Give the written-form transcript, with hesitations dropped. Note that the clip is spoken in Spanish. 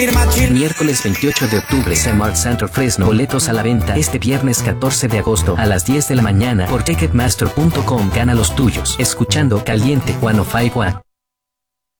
Miércoles 28 de octubre, Smart Center Fresno. Boletos a la venta este viernes 14 de agosto a las 10 de la mañana por Ticketmaster.com. Gana los tuyos escuchando Caliente 105.1.